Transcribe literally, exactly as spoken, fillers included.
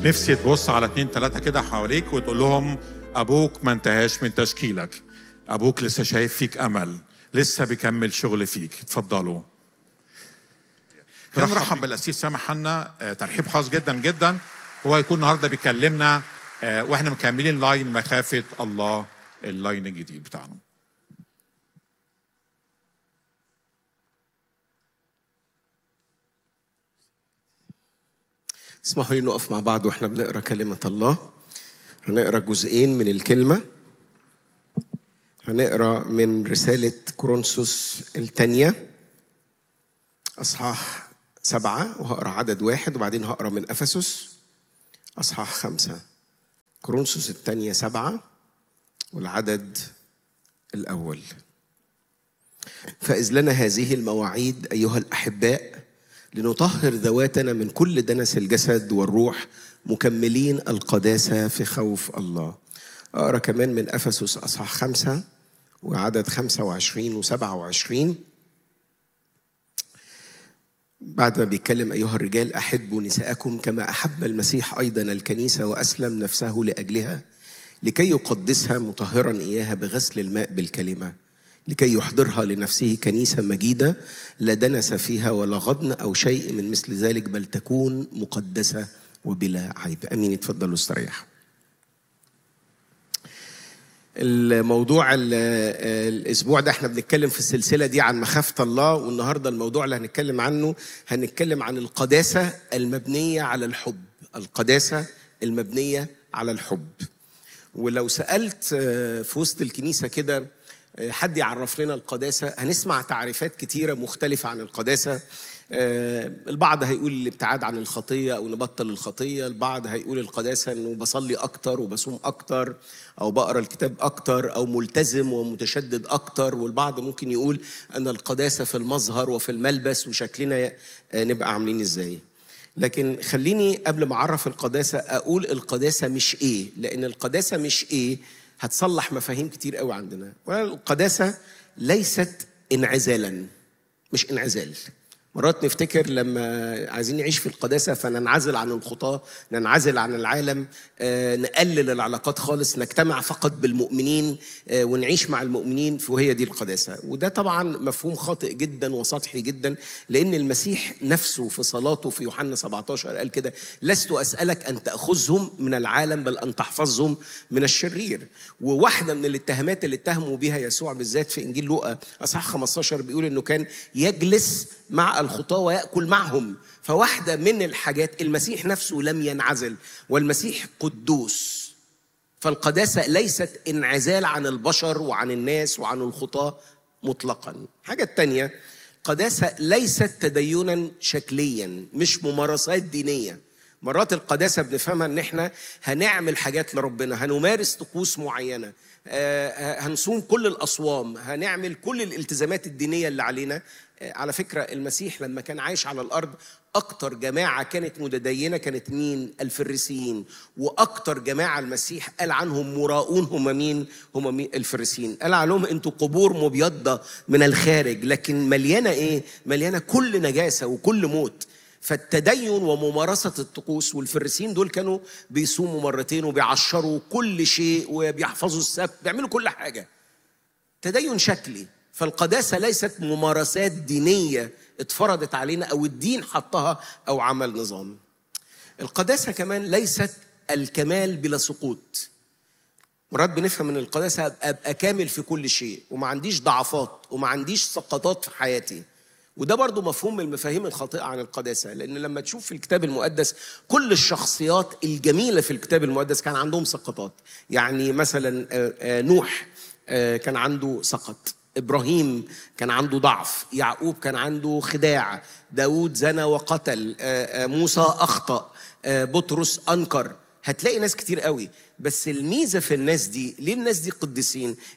نفسي تبص على اتنين تلاتة كده حواليك وتقول لهم أبوك ما انتهاش من تشكيلك، أبوك لسه شايف فيك أمل، لسه بيكمل شغل فيك. اتفضلوا. كان رحب بالأسيس سامح حنا، ترحيب خاص جدا جدا. هو يكون النهارده بيكلمنا واحنا مكملين لاين مخافة الله، اللاين الجديد بتاعنا. اسمحوا لي نقف مع بعض واحنا بنقرا كلمة الله. هنقرا جزئين من الكلمة. هنقرا من رسالة كورنثوس الثانية أصحاح سبعة، وهقرا عدد واحد، وبعدين هقرا من أفسس أصحاح خمسة. كورنثوس الثانية سبعة والعدد الأول. فإذ لنا هذه المواعيد أيها الأحباء لنطهر ذواتنا من كل دنس الجسد والروح، مكملين القداسة في خوف الله. أقرأ كمان من أفسس أصحاح خمسة وعدد خمسة وعشرين وسبعة وعشرين. بعد ما بيتكلم أيها الرجال أحبوا نساءكم كما أحب المسيح أيضا الكنيسة وأسلم نفسه لأجلها لكي يقدسها مطهرا إياها بغسل الماء بالكلمة، لكي يحضرها لنفسه كنيسة مجيدة لا دنس فيها ولا غضن أو شيء من مثل ذلك، بل تكون مقدسة وبلا عيب. أمين. اتفضلوا استريحوا. الموضوع الأسبوع ده احنا بنتكلم في السلسلة دي عن مخافة الله، والنهاردة الموضوع اللي هنتكلم عنه هنتكلم عن القداسة المبنية على الحب. القداسة المبنية على الحب. ولو سألت في وسط الكنيسة كده حد يعرف لنا القداسة، هنسمع تعريفات كتيرة مختلفة عن القداسة. البعض هيقول الابتعاد عن الخطية أو نبطل الخطية، البعض هيقول القداسة أنه بصلي أكتر وبصوم أكتر أو بقرأ الكتاب أكتر أو ملتزم ومتشدد أكتر، والبعض ممكن يقول أن القداسة في المظهر وفي الملبس وشكلنا نبقى عاملين إزاي. لكن خليني قبل ما أعرف القداسة أقول القداسة مش إيه، لأن القداسة مش إيه هتصلح مفاهيم كتير قوي عندنا. والقداسة ليست انعزالا، مش انعزال. مرات نفتكر لما عايزين نعيش في القداسة فننعزل عن الخطاة، ننعزل عن العالم، آه، نقلل العلاقات خالص، نجتمع فقط بالمؤمنين آه، ونعيش مع المؤمنين، وهي دي القداسة. وده طبعا مفهوم خاطئ جدا وسطحي جدا، لأن المسيح نفسه في صلاته في يوحنا سبعة عشر قال كده: لست أسألك أن تأخذهم من العالم بل أن تحفظهم من الشرير. وواحدة من الاتهامات اللي اتهموا بها يسوع بالذات في إنجيل لوقا أصحاح خمسة عشر بيقول إنه كان يجلس مع الخطاة ويأكل معهم. فواحدة من الحاجات، المسيح نفسه لم ينعزل، والمسيح قدوس. فالقداسة ليست انعزال عن البشر وعن الناس وعن الخطاة مطلقا. حاجة التانية، قداسة ليست تدينا شكليا، مش ممارسات دينية. مرات القداسة بنفهمها ان احنا هنعمل حاجات لربنا، هنمارس طقوس معينة، هنصوم كل الأصوام، هنعمل كل الالتزامات الدينية اللي علينا. على فكرة المسيح لما كان عايش على الأرض أكتر جماعة كانت متدينة كانت مين؟ الفريسيين. وأكتر جماعة المسيح قال عنهم مراؤون هم مين؟ هم مين؟ الفريسيين. قال عنهم أنتوا قبور مبيضة من الخارج لكن مليانة إيه؟ مليانة كل نجاسة وكل موت. فالتدين وممارسة الطقوس، والفريسيين دول كانوا بيصوموا مرتين وبيعشروا كل شيء وبيحفظوا السبت، بيعملوا كل حاجة. تدين شكلي. فالقداسة ليست ممارسات دينية اتفرضت علينا أو الدين حطها أو عمل نظام. القداسة كمان ليست الكمال بلا سقوط. مرات بنفهم من القداسة أبقى كامل في كل شيء وما عنديش ضعفات وما عنديش سقطات في حياتي. وده برضو مفهوم من المفاهيم الخاطئة عن القداسة، لأن لما تشوف في الكتاب المقدس كل الشخصيات الجميلة في الكتاب المقدس كان عندهم سقطات. يعني مثلا نوح كان عنده سقط، إبراهيم كان عنده ضعف، يعقوب كان عنده خداع، داود زنى وقتل، موسى أخطأ، بطرس أنكر. هتلاقي ناس كتير قوي. بس الميزة في الناس دي، ليه الناس دي قديسين؟